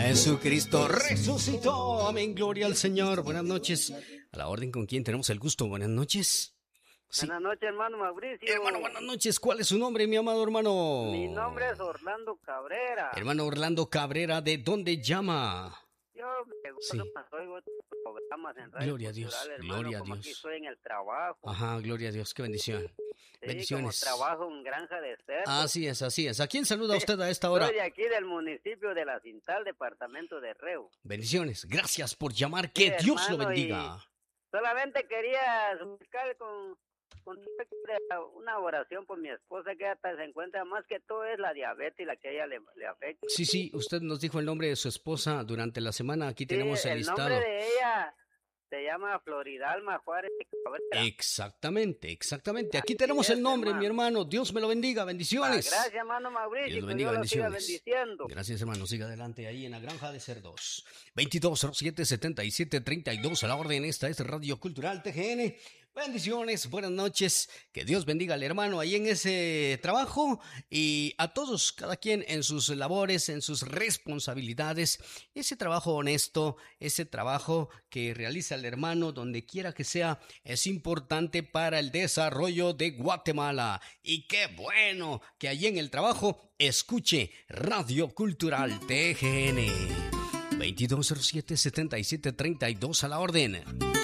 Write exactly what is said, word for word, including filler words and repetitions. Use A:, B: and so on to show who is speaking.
A: Jesucristo resucitó. Amén, gloria al Señor. Buenas noches. A la orden, ¿con quién tenemos el gusto? Buenas noches.
B: Sí. Buenas noches, hermano Mauricio.
A: Hermano, buenas noches. ¿Cuál es su nombre, mi amado hermano?
B: Mi nombre es Orlando Cabrera.
A: Hermano Orlando Cabrera, ¿de dónde llama?
B: Yo me gusta
A: Sí.
B: cuando oigo programas en radio.
A: Gloria a Dios,
B: cultural, hermano,
A: gloria a
B: como
A: Dios.
B: Aquí estoy en el trabajo.
A: Ajá, gloria a Dios, qué bendición.
B: Sí,
A: Bendiciones.
B: como trabajo en granja de cerdo.
A: Así es, así es. ¿A quién saluda usted a esta hora?
B: Soy de aquí del municipio de La Cintal, departamento de Reu.
A: Bendiciones. Gracias por llamar. Que
B: Sí,
A: Dios
B: hermano,
A: lo bendiga.
B: Solamente quería buscar con, con una oración por mi esposa, que hasta se encuentra, más que todo es la diabetes la que a ella le, le afecta.
A: Sí, sí, usted nos dijo el nombre de su esposa durante la semana. Aquí
B: Sí,
A: tenemos el,
B: el
A: listado.
B: nombre de ella se llama Floridalma Juárez Cabrera.
A: Exactamente, exactamente. Aquí
B: Así
A: tenemos
B: es,
A: el nombre,
B: hermano.
A: mi hermano. Dios me lo bendiga. Bendiciones.
B: Ah, gracias, hermano Mauricio.
A: Dios lo
B: Que
A: bendiga,
B: Dios lo siga
A: bendiciones.
B: bendiciendo.
A: Gracias, hermano. Siga adelante ahí en la granja de cerdos. veintidós cero siete setenta y siete treinta y dos a la orden. Esta es Radio Cultural T G N. Bendiciones, buenas noches. Que Dios bendiga al hermano ahí en ese trabajo y a todos, cada quien en sus labores, en sus responsabilidades. Ese trabajo honesto, ese trabajo que realiza el hermano donde quiera que sea, es importante para el desarrollo de Guatemala. Y qué bueno que allí en el trabajo escuche Radio Cultural T G N. veintidós cero siete setenta y siete treinta y dos a la orden.